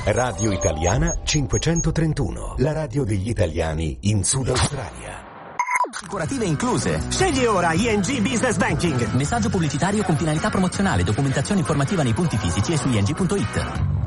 Radio Italiana 531, la radio degli italiani in Sud Australia. Assicurative incluse. Scegli ora ING Business Banking. Messaggio pubblicitario con finalità promozionale. Documentazione informativa nei punti fisici e su ing.it.